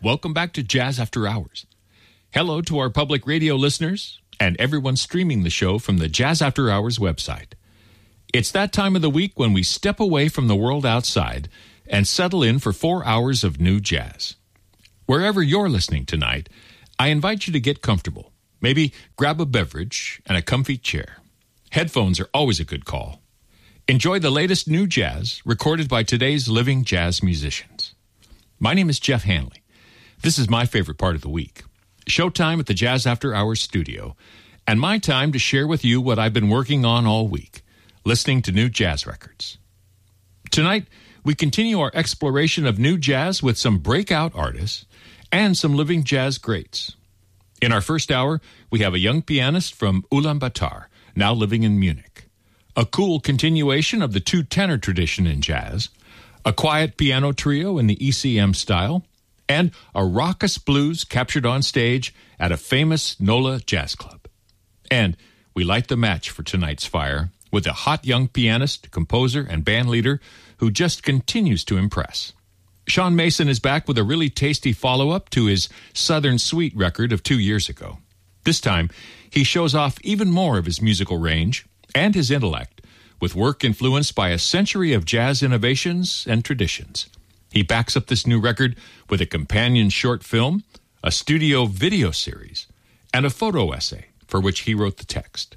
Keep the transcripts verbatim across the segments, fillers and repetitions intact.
Welcome back to Jazz After Hours. Hello to our public radio listeners and everyone streaming the show from the Jazz After Hours website. It's that time of the week when we step away from the world outside and settle in for four hours of new jazz. Wherever you're listening tonight, I invite you to get comfortable. Maybe grab a beverage and a comfy chair. Headphones are always a good call. Enjoy the latest new jazz recorded by today's living jazz musicians. My name is Jeff Hanley. This is my favorite part of the week, showtime at the Jazz After Hours studio, and my time to share with you what I've been working on all week, listening to new jazz records. Tonight, we continue our exploration of new jazz with some breakout artists and some living jazz greats. In our first hour, we have a young pianist from Ulaanbaatar, now living in Munich, a cool continuation of the two-tenor tradition in jazz, a quiet piano trio in the E C M style, and a raucous blues captured on stage at a famous NOLA jazz club. And we light the match for tonight's fire with a hot young pianist, composer, and band leader who just continues to impress. Sean Mason is back with a really tasty follow-up to his Southern Suite record of two years ago. This time, he shows off even more of his musical range and his intellect, with work influenced by a century of jazz innovations and traditions. He backs up this new record with a companion short film, a studio video series, and a photo essay for which he wrote the text.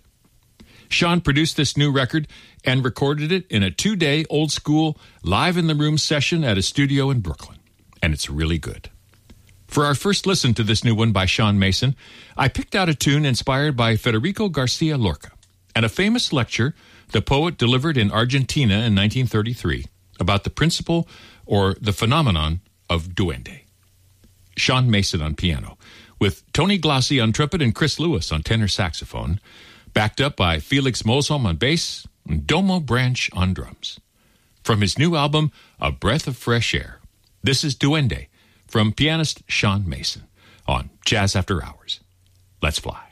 Sean produced this new record and recorded it in a two-day old-school live-in-the-room session at a studio in Brooklyn, and it's really good. For our first listen to this new one by Sean Mason, I picked out a tune inspired by Federico Garcia Lorca and a famous lecture the poet delivered in Argentina in nineteen thirty-three about the principle or the phenomenon of duende. Sean Mason on piano, with Tony Glassie on trumpet and Chris Lewis on tenor saxophone, backed up by Felix Mosholm on bass and Domo Branch on drums. From his new album, A Breath of Fresh Air, this is Duende from pianist Sean Mason on Jazz After Hours. Let's fly.